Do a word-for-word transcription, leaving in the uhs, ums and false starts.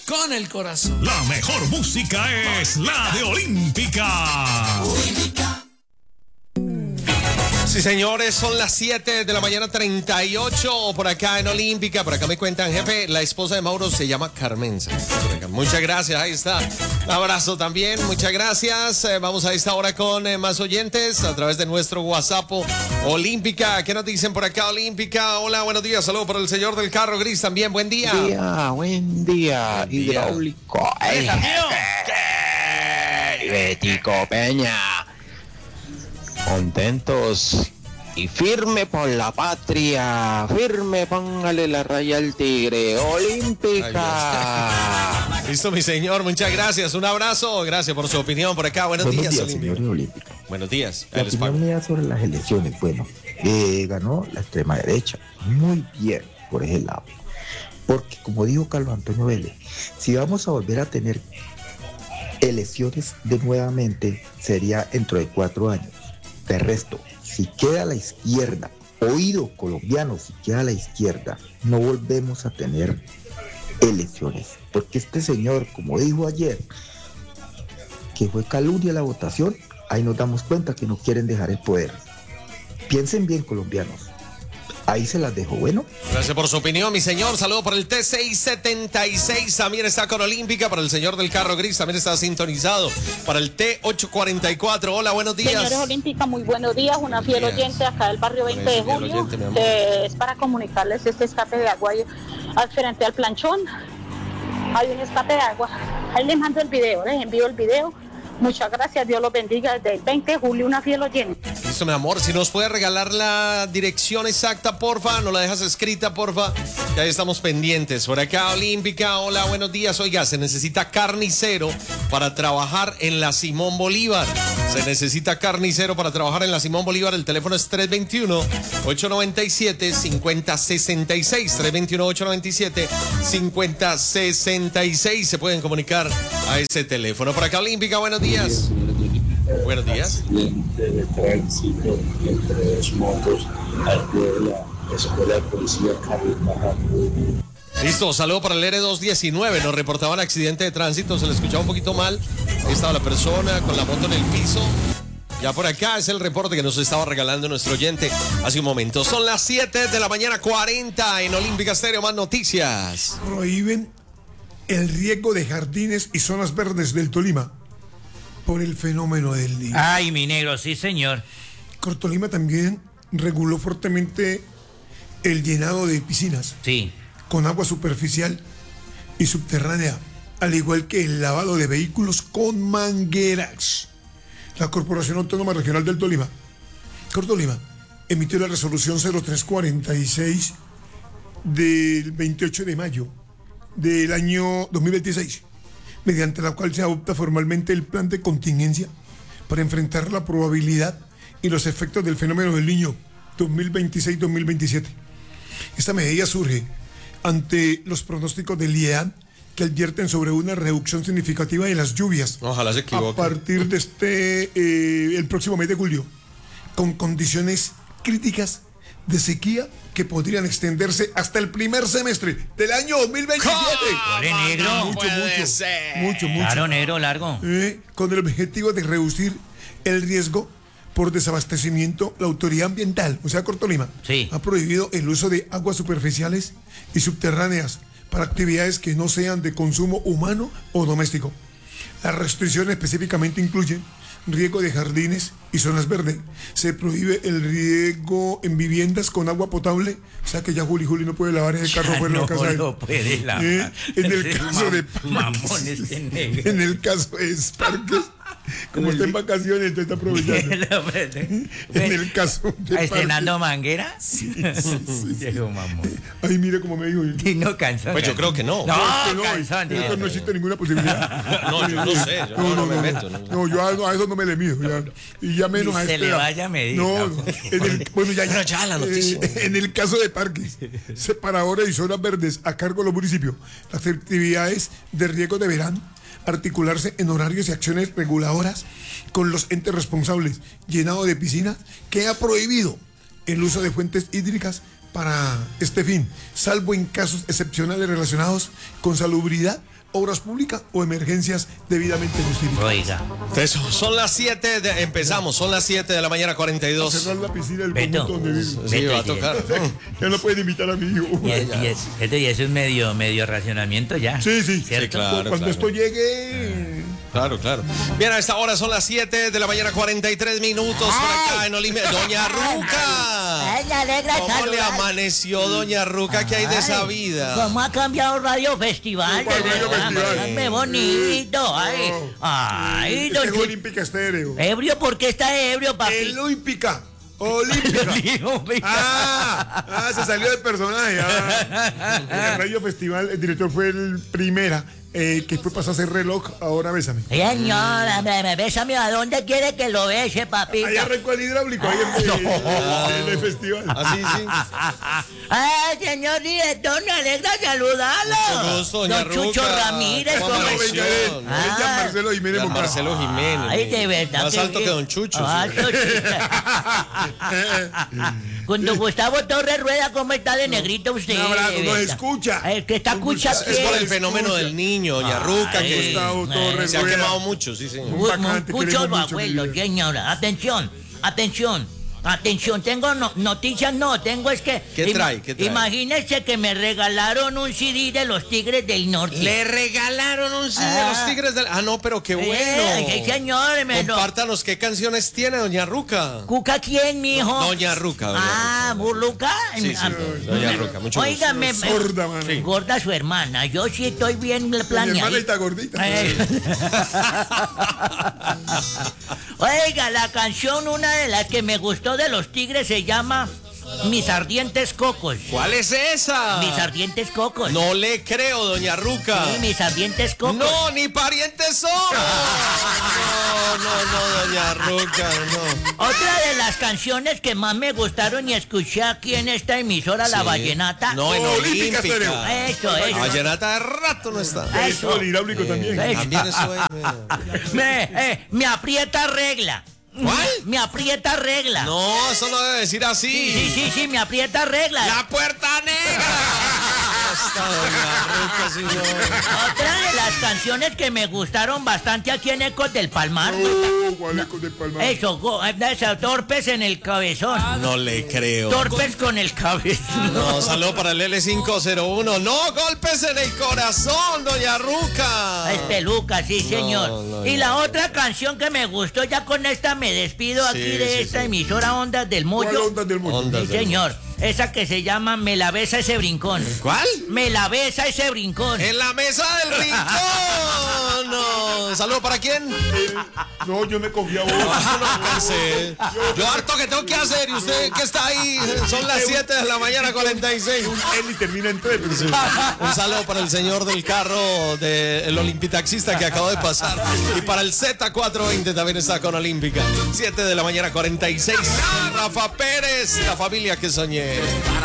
con el corazón. La mejor música es la de Olímpica. Olímpica. Sí, señores, son las siete de la mañana, treinta y ocho por acá en Olímpica. Por acá me cuentan, jefe, la esposa de Mauro se llama Carmenza. Muchas gracias, ahí está. Un abrazo también, muchas gracias. Eh, vamos a esta hora con eh, más oyentes a través de nuestro WhatsApp Olímpica. ¿Qué nos dicen por acá, Olímpica? Hola, buenos días. Saludos para el señor del carro gris también. Buen día. Buen día, buen día. Buen día. Hidráulico. ¡Ay, Betico Peña! Contentos y firme por la patria, firme, póngale la raya al tigre, Olímpica. Listo, mi señor, muchas gracias, un abrazo, gracias por su opinión por acá, buenos, buenos días, días señores de Olímpica. Buenos días. La opinión mía sobre las elecciones, bueno, eh, ganó la extrema derecha, muy bien por ese lado, porque como dijo Carlos Antonio Vélez, si vamos a volver a tener elecciones de nuevamente, sería dentro de cuatro años. De resto, si queda a la izquierda, oído colombiano, si queda a la izquierda, no volvemos a tener elecciones. Porque este señor, como dijo ayer, que fue calumnia la votación, ahí nos damos cuenta que no quieren dejar el poder. Piensen bien, colombianos. Ahí se las dejo, bueno. Gracias por su opinión, mi señor. Saludo para el T seiscientos setenta y seis, también está con Olímpica. Para el señor del carro gris, también está sintonizado. Para el T ochocientos cuarenta y cuatro, hola, buenos días. Señores Olímpica, muy buenos días. Una fiel días. oyente acá del barrio veinte de julio. Oyente, eh, es para comunicarles este escape de agua ahí, al frente al planchón. Hay un escape de agua. Ahí les mando el video, les envío el video. Muchas gracias, Dios los bendiga. Desde el veinte de julio, una fiel oyente. Listo, mi amor, si nos puede regalar la dirección exacta, porfa, nos la dejas escrita, porfa, que ahí estamos pendientes. Por acá, Olímpica, hola, buenos días. Oiga, se necesita carnicero para trabajar en la Simón Bolívar. Se necesita carnicero para trabajar en la Simón Bolívar. El teléfono es tres dos uno, ocho nueve siete, cinco cero seis seis. tres dos uno, ocho nueve siete, cinco cero seis seis. Se pueden comunicar a ese teléfono. Por acá, Olímpica, buenos días. Buenos días. Accidente de tránsito entre dos motos al pie de la escuela de policía Carlos Bajado. Listo, saludo para el R doscientos diecinueve. Nos reportaban accidente de tránsito, se le escuchaba un poquito mal. Ahí estaba la persona con la moto en el piso. Ya por acá es el reporte que nos estaba regalando nuestro oyente hace un momento. Son las siete de la mañana, cuarenta en Olímpica Estéreo. Más noticias. Prohíben el riego de jardines y zonas verdes del Tolima por el fenómeno del niño. Ay, mi negro, sí, señor. Cortolima también reguló fuertemente el llenado de piscinas. Sí. Con agua superficial y subterránea, al igual que el lavado de vehículos con mangueras. La Corporación Autónoma Regional del Tolima, Cortolima, emitió la resolución cero tres cuarenta y seis del veintiocho de mayo del año dos mil veintiséis, mediante la cual se adopta formalmente el plan de contingencia para enfrentar la probabilidad y los efectos del fenómeno del Niño dos mil veintiséis dos mil veintisiete. Esta medida surge ante los pronósticos del I E A que advierten sobre una reducción significativa de las lluvias. Ojalá se equivoque. A partir de este, eh, el próximo mes de julio, con condiciones críticas de sequía que podrían extenderse hasta el primer semestre del año dos mil veintisiete. ¡Ole, negro! No mucho, mucho, ser. mucho, mucho. Claro, negro, largo. Eh, con el objetivo de reducir el riesgo por desabastecimiento, la autoridad ambiental, o sea, Cortolima, sí, ha prohibido el uso de aguas superficiales y subterráneas para actividades que no sean de consumo humano o doméstico. Las restricciones específicamente incluyen riego de jardines y zonas verdes. Se prohíbe el riego en viviendas con agua potable, o sea que ya Juli Juli no puede lavar ese carro fuera de la casa. No lo puede lavar. Eh, en el caso de mamón este negro. En el caso de Parques, como está en vacaciones, entonces está aprovechando. En el caso de ¿estrenando manguera? Sí, sí, sí, sí. Mamón. Ay, mire cómo me dijo. Y no cansón. Pues yo creo que no. No, No, que no, cansón, yo creo que no existe ninguna posibilidad. No, yo no sé. Yo no, no, no me meto. No, no, yo a, a eso no me le mido. Ya, y ya menos Ni a se este. le vaya a medir. No, no. En el, bueno, ya, ya, Bueno, ya la noticia. Eh, en el caso de parques, separadores y zonas verdes a cargo de los municipios, las actividades de riego deberán articularse en horarios y acciones reguladoras con los entes responsables. Llenado de piscinas, que ha prohibido el uso de fuentes hídricas para este fin, salvo en casos excepcionales relacionados con salubridad, obras públicas o emergencias debidamente justificadas. Oiga. Eso, son las siete, de- empezamos, son las siete de la mañana, cuarenta y dos. Cerrar la piscina del Beto. conjunto donde vivo. Sí, va a Beto, tocar. Ya no pueden invitar a mi hijo. Y es, y es- esto ya es un medio, medio racionamiento ya. Sí, sí. ¿Cierto? Sí, claro. Cuando esto llegue... Claro, claro. Bien, a esta hora son las siete de la mañana, cuarenta y tres minutos por acá en Olimpia. Doña Ruca. Ay, me alegra ¿Cómo le saludar. amaneció, doña Ruca? ¿Qué hay de esa Ay, vida? ¿Cómo ha cambiado Radio Festival? ¿Cuál De Radio verdad, Festival? qué bonito. Ay, ay, Este don es Chu- Olímpica Estéreo. Ebrio, ¿por qué está ebrio, papi? El Olímpica. Olímpica. Ah, ah, se salió del personaje. Ah. En el Radio Festival, el director fue el primera, eh, que después pasó a ser reloj, ahora bésame. Señora, me, me bésame, ¿a dónde quiere que lo bese, papito? Ahí arrancó el hidráulico, ahí en, en- en el festival. Así, sí. Ay, señor director, me alegra saludarlo. Mucho gusto, doña Don Chucho Ruca. Ramírez, ¿Cómo ¿cómo le está? venga él? Ah. Es Gian Marcelo Jiménez Gian Moncada. Marcelo Jiménez. Ay, de verdad. Más que alto bien. que don Chucho. Ah, sí. Con don Gustavo Torres Rueda, ¿cómo está de negrito usted? Un abrazo, de nos verdad? escucha. El que está Nos escucha escucha. Es por quién? el fenómeno Escucha. del niño, doña Ruca, Ay, que Gustavo Torres se ha Rueda. quemado mucho, sí, señor. Mu- Bacante, Muchos queremos mucho, abuelos, mi vida. señora. Atención, atención. Atención, tengo no- noticias, no, tengo es que... ¿Qué ima- trae? ¿Qué trae? Imagínese que me regalaron un C D de los Tigres del Norte. Le regalaron un C D de Ah. los Tigres del... Ah, no, pero qué bueno. Eh, sí, señor, me lo- Compártanos qué canciones tiene doña Ruca. ¿Cuca quién, mijo? Doña Ruca, doña Ah, ¿Burluca? Sí, sí, Ah, doña Ruca, mucho gusto. Óigame, Sorda, mano. eh, gorda su hermana, yo sí estoy bien Mi hermana planeado. está gordita. Eh. Oiga, la canción, una de las que me gustó de los Tigres se llama Mis Ardientes Cocos. ¿Cuál es esa? Mis Ardientes Cocos. No le creo, doña Ruca. Sí, Mis Ardientes Cocos. No, ni parientes son. No, no, no, doña Ruca, no. Otra de las canciones que más me gustaron y escuché aquí en esta emisora, La Sí. Vallenata. No, en Olímpica Olímpica. Estéreo. Eso, eso. Vallenata de rato no está. Eso, el hidráulico también. Eh, También eso es. Me, eh, me aprieta regla. ¿Cuál? Me aprieta regla. No, eso no debe decir Sí, así. sí, sí, me aprieta regla. La puerta negra. Está doña Ruca, señor. Otra de las canciones que me gustaron bastante aquí en Ecos del Palmar. Oh, Gualeco del Palmar. Eso, go- eh, eso, torpes en el cabezón. No le creo. Torpes con el cabezón. No, saludo para el L cinco cero uno. No, golpes en el corazón, doña Ruca. Es peluca, sí, señor. no, y no. la otra canción que me gustó, ya con esta me despido Sí, aquí de sí, esta sí. emisora Ondas del ¿Cuál Mollo. onda del mundo? Ondas Sí, del señor. Esa que se llama Me la besa ese brincón. ¿Cuál? Me la besa ese brincón. En la mesa del rincón. No. ¿Saludo para quién? No, yo me cogí a vos. Yo no alcancé. Yo harto que tengo que hacer y usted que está ahí. Son las siete de la mañana, cuarenta y seis. Él y termina en tres. pero sí. Un saludo para el señor del carro del Olimpitaxista que acabo de pasar. Y para el Z cuatrocientos veinte también está con Olímpica. siete de la mañana, cuarenta y seis. Rafa Pérez, la familia que soñé.